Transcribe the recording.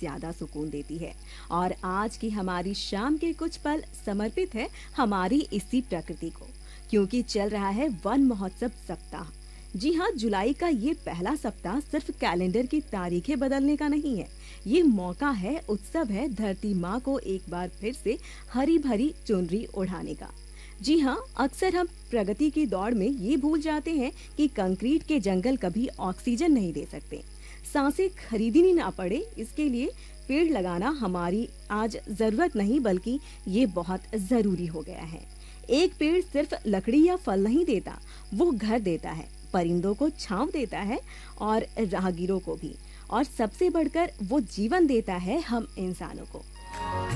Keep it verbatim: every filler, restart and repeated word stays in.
ज्यादा सुकून देती है। और आज की हमारी शाम के कुछ पल समर्पित है हमारी इसी प्रकृति को, क्योंकि चल रहा है वन महोत्सव सप्ताह। जी हाँ, जुलाई का ये पहला सप्ताह सिर्फ कैलेंडर की तारीखें बदलने का नहीं है, ये मौका है, उत्सव है धरती माँ को एक बार फिर से हरी भरी चुनरी ओढ़ाने का। जी हाँ, अक्सर हम प्रगति की दौड़ में ये भूल जाते हैं कि कंक्रीट के जंगल कभी ऑक्सीजन नहीं दे सकते। सांसें खरीदनी ना पड़े, इसके लिए पेड़ लगाना हमारी आज जरूरत नहीं बल्कि ये बहुत जरूरी हो गया है। एक पेड़ सिर्फ लकड़ी या फल नहीं देता, वो घर देता है, परिंदों को छांव देता है और राहगीरों को भी, और सबसे बढ़कर वो जीवन देता है हम इंसानों को।